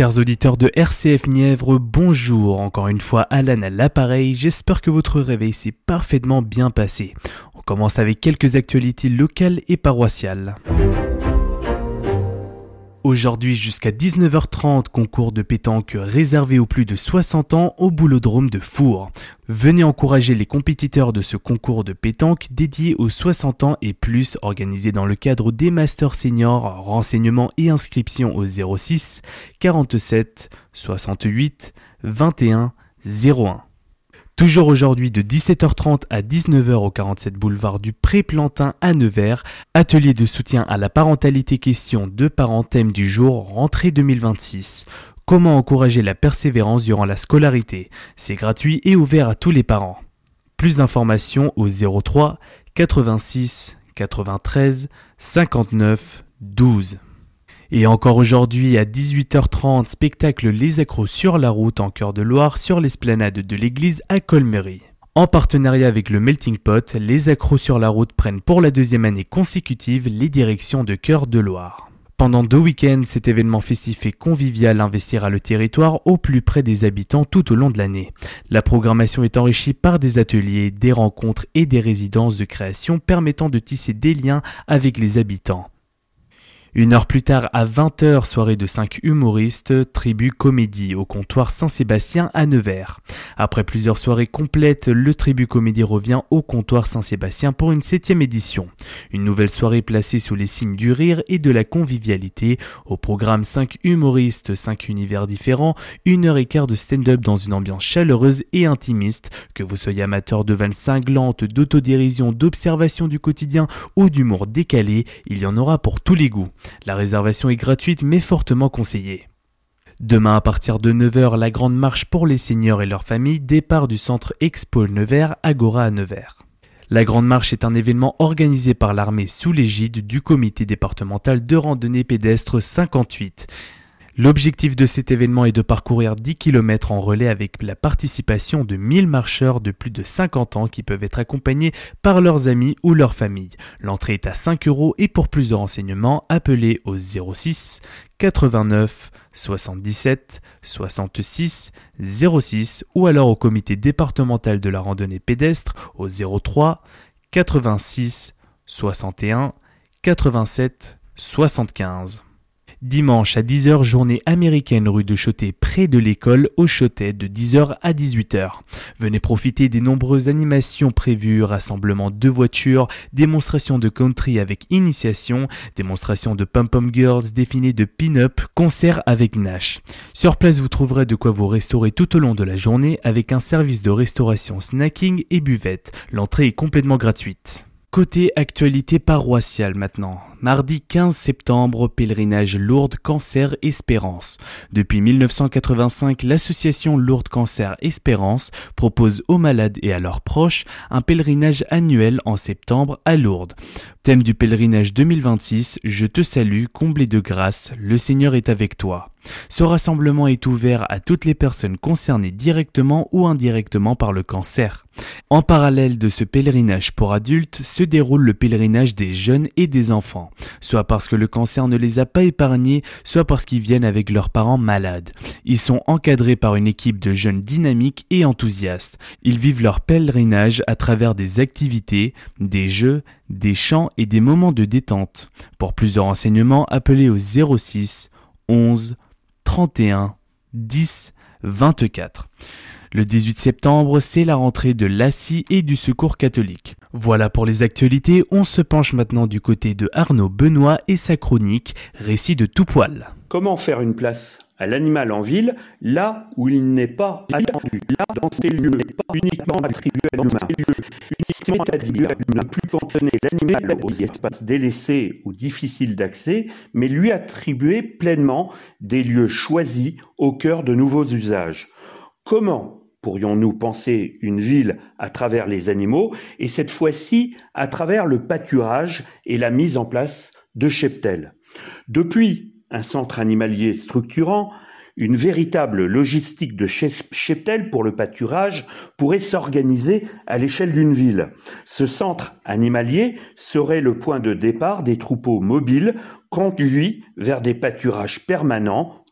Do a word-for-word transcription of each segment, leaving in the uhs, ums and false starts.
Chers auditeurs de R C F Nièvre, bonjour, encore une fois Alan à l'appareil, j'espère que votre réveil s'est parfaitement bien passé. On commence avec quelques actualités locales et paroissiales. Aujourd'hui jusqu'à dix-neuf heures trente, concours de pétanque réservé aux plus de soixante ans au boulodrome de Four. Venez encourager les compétiteurs de ce concours de pétanque dédié aux soixante ans et plus, organisé dans le cadre des Masters Seniors. Renseignements et inscriptions au zéro six quarante-sept soixante-huit vingt et un zéro un. Toujours aujourd'hui de dix-sept heures trente à dix-neuf heures au quarante-sept boulevard du Pré-Plantin à Nevers, atelier de soutien à la parentalité, question de parents, thème du jour, rentrée deux mille vingt-six. Comment encourager la persévérance durant la scolarité? C'est gratuit et ouvert à tous les parents. Plus d'informations au zéro trois quatre-vingt-six quatre-vingt-treize cinquante-neuf douze. Et encore aujourd'hui à dix-huit heures trente, spectacle Les Accros sur la route en Cœur de Loire sur l'esplanade de l'église à Colmery. En partenariat avec le Melting Pot, Les Accros sur la route prennent pour la deuxième année consécutive les directions de Cœur de Loire. Pendant deux week-ends, cet événement festif et convivial investira le territoire au plus près des habitants tout au long de l'année. La programmation est enrichie par des ateliers, des rencontres et des résidences de création permettant de tisser des liens avec les habitants. Une heure plus tard, à vingt heures, soirée de cinq humoristes, Tribu Comédie au comptoir Saint-Sébastien à Nevers. Après plusieurs soirées complètes, le Tribu Comédie revient au comptoir Saint-Sébastien pour une septième édition. Une nouvelle soirée placée sous les signes du rire et de la convivialité. Au programme cinq humoristes, cinq univers différents, une heure et quart de stand-up dans une ambiance chaleureuse et intimiste. Que vous soyez amateur de vannes cinglantes, d'autodérision, d'observation du quotidien ou d'humour décalé, il y en aura pour tous les goûts. La réservation est gratuite mais fortement conseillée. Demain à partir de neuf heures, la grande marche pour les seniors et leurs familles, départ du centre Expo Nevers, Agora à Nevers. La grande marche est un événement organisé par l'armée sous l'égide du comité départemental de randonnée pédestre cinquante-huit. L'objectif de cet événement est de parcourir dix kilomètres en relais avec la participation de mille marcheurs de plus de cinquante ans qui peuvent être accompagnés par leurs amis ou leur famille. L'entrée est à cinq euros et pour plus de renseignements, appelez au zéro six quatre-vingt-neuf soixante-dix-sept soixante-six zéro six ou alors au comité départemental de la randonnée pédestre au zéro trois quatre-vingt-six soixante et un quatre-vingt-sept soixante-quinze. Dimanche à dix heures, journée américaine rue de Chotet près de l'école au Chotet de dix heures à dix-huit heures. Venez profiter des nombreuses animations prévues, rassemblement de voitures, démonstration de country avec initiation, démonstration de pom-pom girls, défilé de pin-up, concert avec Nash. Sur place, vous trouverez de quoi vous restaurer tout au long de la journée avec un service de restauration snacking et buvette. L'entrée est complètement gratuite. Côté actualité paroissiale maintenant. Mardi quinze septembre, pèlerinage Lourdes Cancer Espérance. Depuis mille neuf cent quatre-vingt-cinq, l'association Lourdes Cancer Espérance propose aux malades et à leurs proches un pèlerinage annuel en septembre à Lourdes. Thème du pèlerinage deux mille vingt-six, je te salue, comblé de grâce, le Seigneur est avec toi. Ce rassemblement est ouvert à toutes les personnes concernées directement ou indirectement par le cancer. En parallèle de ce pèlerinage pour adultes, se déroule le pèlerinage des jeunes et des enfants, soit parce que le cancer ne les a pas épargnés, soit parce qu'ils viennent avec leurs parents malades. Ils sont encadrés par une équipe de jeunes dynamiques et enthousiastes. Ils vivent leur pèlerinage à travers des activités, des jeux, des chants et des moments de détente. Pour plus de renseignements, appelez au zéro six onze trente et un dix vingt-quatre. Le dix-huit septembre, c'est la rentrée de l'A C I et du Secours catholique. Voilà pour les actualités, on se penche maintenant du côté de Arnaud Benoît et sa chronique « Récit de tout poil ». Comment faire une place à l'animal en ville, là où il n'est pas attendu, là dans ces lieux pas uniquement attribués à l'humain, c'est-à-dire ne plus cantonner l'animal aux espaces délaissés ou difficiles d'accès, mais lui attribuer pleinement des lieux choisis au cœur de nouveaux usages. Comment pourrions-nous penser une ville à travers les animaux, et cette fois-ci à travers le pâturage et la mise en place de cheptels. Depuis un centre animalier structurant, une véritable logistique de cheptel pour le pâturage pourrait s'organiser à l'échelle d'une ville. Ce centre animalier serait le point de départ des troupeaux mobiles conduits vers des pâturages permanents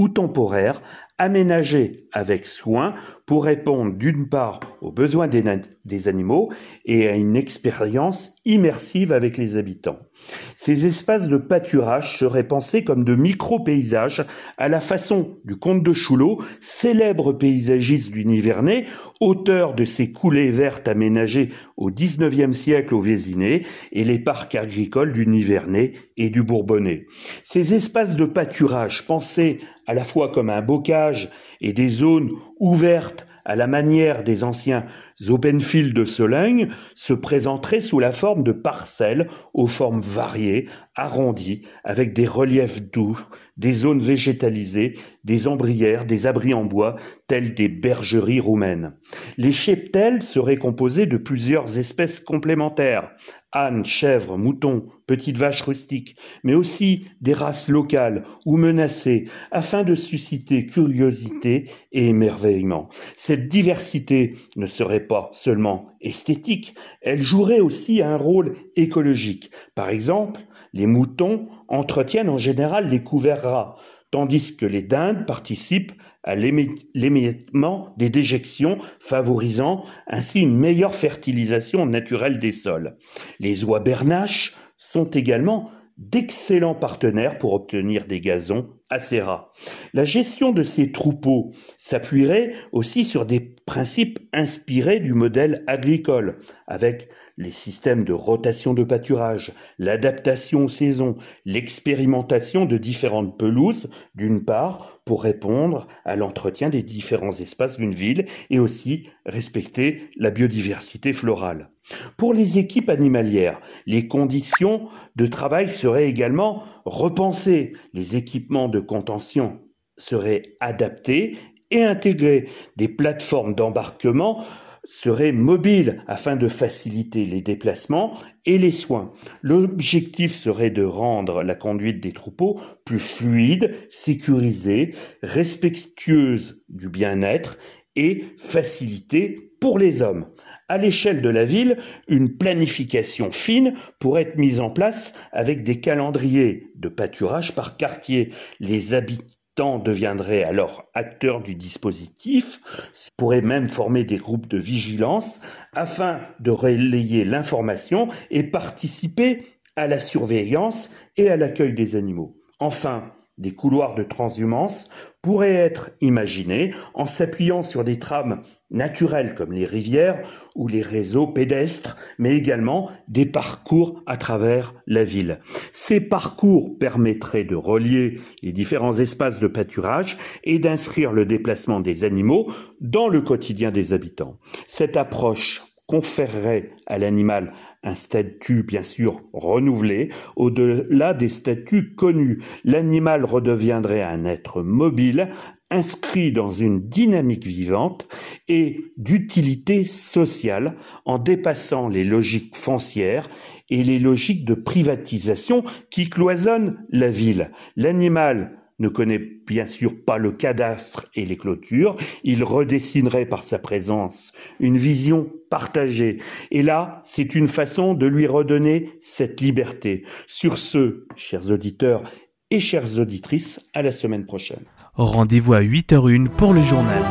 ou temporaires, aménagés avec soin pour répondre d'une part aux besoins des, na- des animaux et à une expérience immersive avec les habitants. Ces espaces de pâturage seraient pensés comme de micro-paysages à la façon du comte de Chouleau, célèbre paysagiste du Nivernais, auteur de ces coulées vertes aménagées au dix-neuvième siècle au Vésinet et les parcs agricoles du Nivernais et du Bourbonnais. Ces espaces de pâturage pensés à la fois comme un bocage et des zones ouvertes à la manière des anciens open fields de Sologne, se présenteraient sous la forme de parcelles aux formes variées, arrondies, avec des reliefs doux, des zones végétalisées, des ombrières, des abris en bois, tels des bergeries roumaines. Les cheptels seraient composés de plusieurs espèces complémentaires, ânes, chèvres, moutons, petites vaches rustiques, mais aussi des races locales ou menacées, afin de susciter curiosité et émerveillement. Cette diversité ne serait pas seulement esthétique, elle jouerait aussi un rôle écologique. Par exemple, les moutons entretiennent en général les couverts ras, tandis que les dindes participent à l'émi- l'émiettement des déjections, favorisant ainsi une meilleure fertilisation naturelle des sols. Les oies bernaches sont également d'excellents partenaires pour obtenir des gazons assez ras. La gestion de ces troupeaux s'appuierait aussi sur des principes inspirés du modèle agricole, avec les systèmes de rotation de pâturage, l'adaptation aux saisons, l'expérimentation de différentes pelouses, d'une part, pour répondre à l'entretien des différents espaces d'une ville et aussi respecter la biodiversité florale. Pour les équipes animalières, les conditions de travail seraient également repensées. Les équipements de contention seraient adaptés et intégrés. Des plateformes d'embarquement seraient mobiles afin de faciliter les déplacements et les soins. L'objectif serait de rendre la conduite des troupeaux plus fluide, sécurisée, respectueuse du bien-être et facilitée pour les hommes. À l'échelle de la ville, une planification fine pourrait être mise en place avec des calendriers de pâturage par quartier. Les habitants deviendraient alors acteurs du dispositif, pourraient même former des groupes de vigilance afin de relayer l'information et participer à la surveillance et à l'accueil des animaux. Enfin, des couloirs de transhumance pourraient être imaginés en s'appuyant sur des trames naturelles comme les rivières ou les réseaux pédestres, mais également des parcours à travers la ville. Ces parcours permettraient de relier les différents espaces de pâturage et d'inscrire le déplacement des animaux dans le quotidien des habitants. Cette approche conférerait à l'animal un statut bien sûr renouvelé, au-delà des statuts connus. L'animal redeviendrait un être mobile, inscrit dans une dynamique vivante et d'utilité sociale en dépassant les logiques foncières et les logiques de privatisation qui cloisonnent la ville. L'animal ne connaît bien sûr pas le cadastre et les clôtures, il redessinerait par sa présence une vision partagée. Et là, c'est une façon de lui redonner cette liberté. Sur ce, chers auditeurs et chères auditrices, à la semaine prochaine. Rendez-vous à huit heures une pour le journal.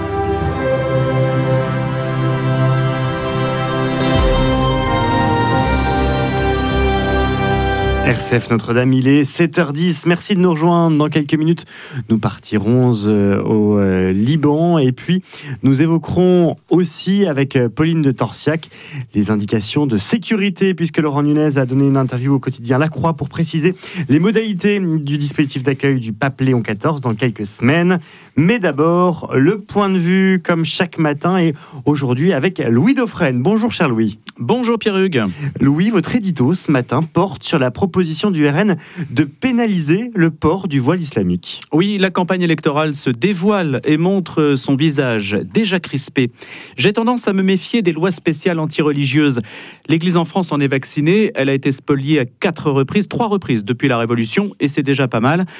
R C F Notre-Dame, il est sept heures dix. Merci de nous rejoindre. Dans quelques minutes, nous partirons euh, au euh, Liban et puis nous évoquerons aussi avec euh, Pauline de Torsiac les indications de sécurité puisque Laurent Nunez a donné une interview au quotidien La Croix pour préciser les modalités du dispositif d'accueil du pape Léon quatorze dans quelques semaines. Mais d'abord, le point de vue comme chaque matin et aujourd'hui avec Louis Dauphren. Bonjour cher Louis. Bonjour Pierre-Hugues. Louis, votre édito ce matin porte sur la proposition du R N de pénaliser le port du voile islamique. Oui, la campagne électorale se dévoile et montre son visage déjà crispé. J'ai tendance à me méfier des lois spéciales anti-religieuses. L'Église en France en est vaccinée, elle a été spoliée à quatre reprises, trois reprises depuis la Révolution et c'est déjà pas mal.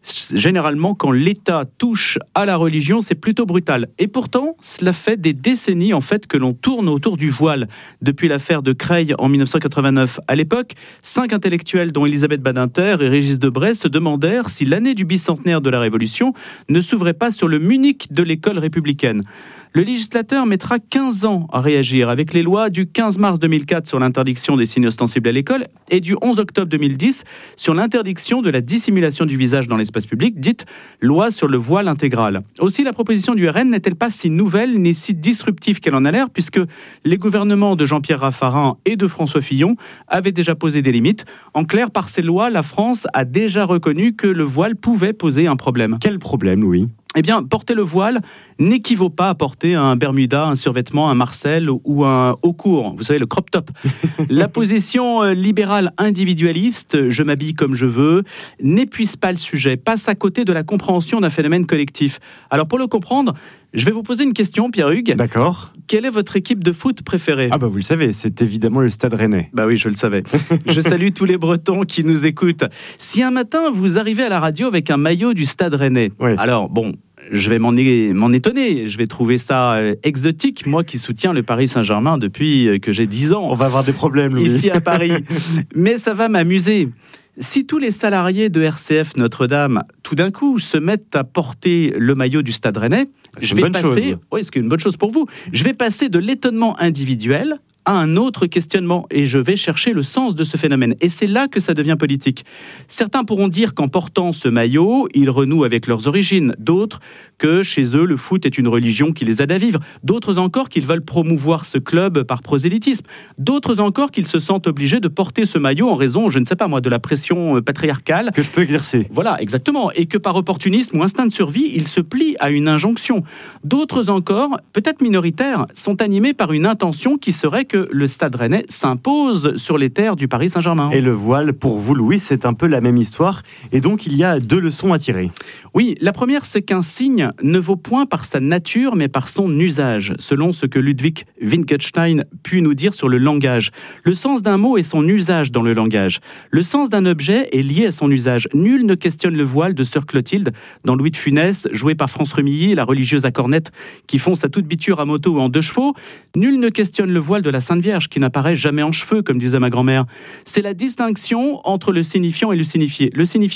Généralement, quand l'État touche à la religion, c'est plutôt brutal. Et pourtant, cela fait des décennies en fait que l'on tourne autour du voile. Depuis l'affaire de Creil en dix-neuf cent quatre-vingt-neuf, à l'époque, cinq intellectuels, dont Elisabeth Badinter et Régis Debray, se demandèrent si l'année du bicentenaire de la Révolution ne s'ouvrait pas sur le Munich de l'école républicaine. Le législateur mettra quinze ans à réagir avec les lois du quinze mars deux mille quatre sur l'interdiction des signes ostensibles à l'école et du onze octobre deux mille dix sur l'interdiction de la dissimulation du visage dans l'espace public, dite loi sur le voile intégral. Aussi, la proposition du R N n'est-elle pas si nouvelle ni si disruptive qu'elle en a l'air, puisque les gouvernements de Jean-Pierre Raffarin et de François Fillon avaient déjà posé des limites. En clair, par ces lois, la France a déjà reconnu que le voile pouvait poser un problème. Quel problème, Louis ? Eh bien, porter le voile n'équivaut pas à porter un bermuda, un survêtement, un marcel ou un haut court. Vous savez, le crop top. La position libérale individualiste, je m'habille comme je veux, n'épuise pas le sujet, passe à côté de la compréhension d'un phénomène collectif. Alors, pour le comprendre, je vais vous poser une question, Pierre-Hugues. D'accord. Quelle est votre équipe de foot préférée ? Ah bah vous le savez, c'est évidemment le Stade Rennais. Bah oui, je le savais. Je salue tous les Bretons qui nous écoutent. Si un matin, vous arrivez à la radio avec un maillot du Stade Rennais, oui. Alors bon... je vais m'en, é- m'en étonner, je vais trouver ça euh, exotique, moi qui soutiens le Paris Saint-Germain depuis euh, que j'ai dix ans. On va avoir des problèmes, Louis. Ici à Paris. Mais ça va m'amuser. Si tous les salariés de R C F Notre-Dame, tout d'un coup, se mettent à porter le maillot du Stade Rennais, c'est je une vais bonne passer... chose. Oui, c'est une bonne chose pour vous. Je vais passer de l'étonnement individuel à un autre questionnement et je vais chercher le sens de ce phénomène. Et c'est là que ça devient politique. Certains pourront dire qu'en portant ce maillot, ils renouent avec leurs origines. D'autres que chez eux, le foot est une religion qui les aide à vivre. D'autres encore qu'ils veulent promouvoir ce club par prosélytisme. D'autres encore qu'ils se sentent obligés de porter ce maillot en raison, je ne sais pas moi, de la pression patriarcale. Que je peux exercer. Voilà, exactement. Et que par opportunisme ou instinct de survie, ils se plient à une injonction. D'autres encore, peut-être minoritaires, sont animés par une intention qui serait que le Stade Rennais s'impose sur les terres du Paris Saint-Germain. Et le voile, pour vous, Louis, c'est un peu la même histoire. Et donc, il y a deux leçons à tirer. Oui, la première, c'est qu'un signe ne vaut point par sa nature, mais par son usage, selon ce que Ludwig Wittgenstein put nous dire sur le langage. Le sens d'un mot est son usage dans le langage. Le sens d'un objet est lié à son usage. Nul ne questionne le voile de Sœur Clotilde dans Louis de Funès, joué par France Remilly, la religieuse à cornette qui fonce à toute biture à moto ou en deux chevaux. Nul ne questionne le voile de la Sainte Vierge qui n'apparaît jamais en cheveux, comme disait ma grand-mère. C'est la distinction entre le signifiant et le signifié. Le signifiant